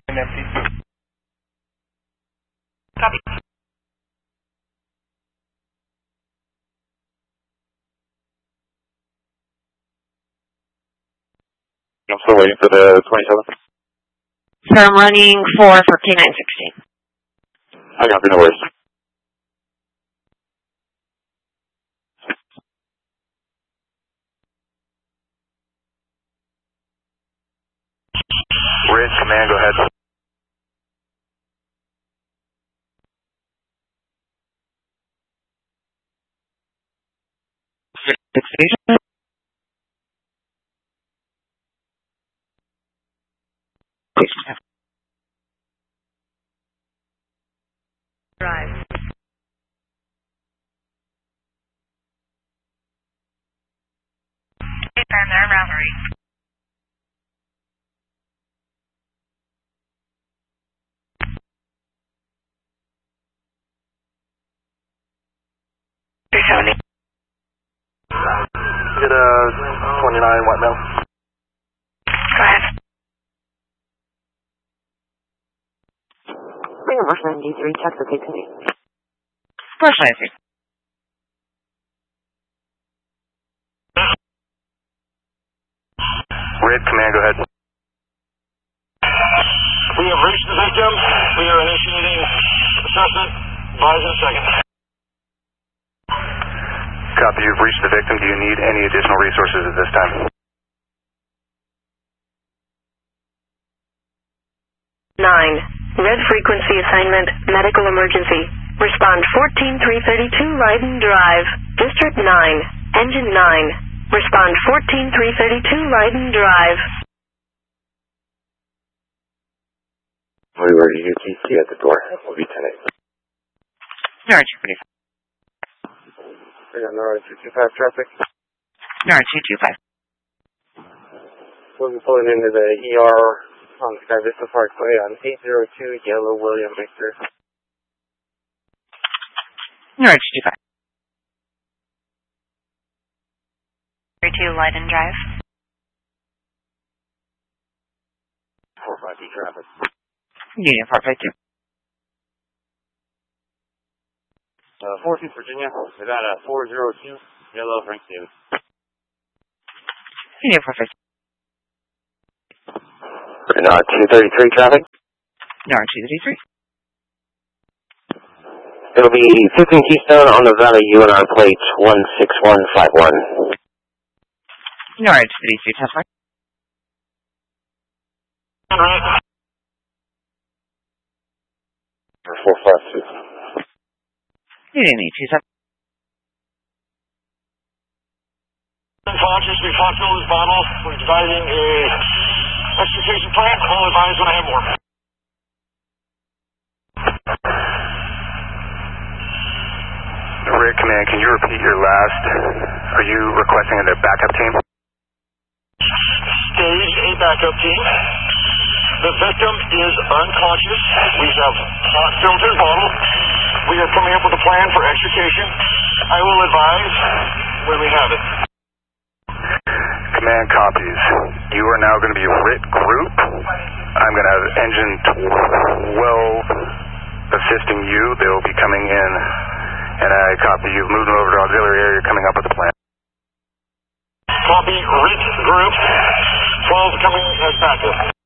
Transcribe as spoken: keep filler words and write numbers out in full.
Empty. Copy. I'm still waiting for the twenty-seven. So I'm running four for K nine sixteen. I got no worries. Ridge, command, go ahead. Station. Drive. Hey, man, there, Mallory. three seventy. Get a twenty-nine white male. Go ahead. Bring a Marsh ninety-three, check the K twenty. Marsh ninety-three. Red, command, go ahead. We have reached the victim. We are initiating assessment. Advise in a second. Copy, you've reached the victim. Do you need any additional resources at this time? Nine. Red frequency assignment, medical emergency. Respond fourteen three thirty-two Leiden Drive. District nine. Engine nine. Respond fourteen three thirty-two Leiden Drive. We were U T C at the door. We'll be ten eight. No, two twenty-five. We got Nora two two five traffic. No, two two five. We'll be pulling into the E R on Sky Vista Parkway on eight zero two Yellow William Victor. No, two two five. three two Leiden Drive. four five D traffic. Union four five two. Uh, fourteenth Virginia, we got a four zero two Yellow Frank Davis. Union four five two. We're not two thirty-three traffic. No, two thirty-three. It'll be fifteen Keystone on the Valley U N R plate one six one five one. No, two thirty-three, test flight. four five two. Union eight two seven. Unconscious, we fought through this bottle. We're devising a extrication plan. I'll advise when I have more. Rick, command, can you repeat your last? Are you requesting a backup team? Stage a backup team. The victim is unconscious. We have hot filtered bottle. We are coming up with a plan for extrication. I will advise when we have it. Command copies. You are now going to be Rit Group. I'm going to have engine twelve assisting you. They will be coming in, and I copy. You've moved them over to auxiliary area. You're coming up with a plan. Copy Rit Group. twelve coming as backup.